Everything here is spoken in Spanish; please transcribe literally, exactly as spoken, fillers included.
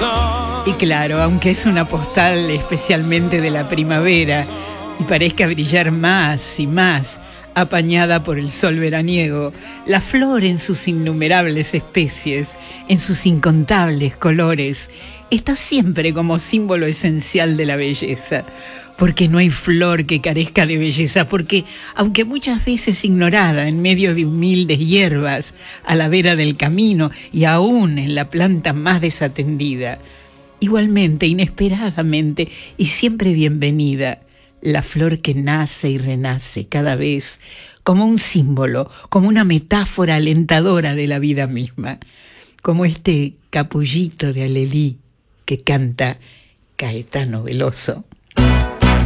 Y claro, aunque es una postal especialmente de la primavera y parezca brillar más y más, apañada por el sol veraniego, la flor en sus innumerables especies, en sus incontables colores, está siempre como símbolo esencial de la belleza. Porque no hay flor que carezca de belleza, porque, aunque muchas veces ignorada en medio de humildes hierbas, a la vera del camino y aún en la planta más desatendida, igualmente, inesperadamente y siempre bienvenida, la flor que nace y renace cada vez como un símbolo, como una metáfora alentadora de la vida misma, como este capullito de alelí que canta Caetano Veloso.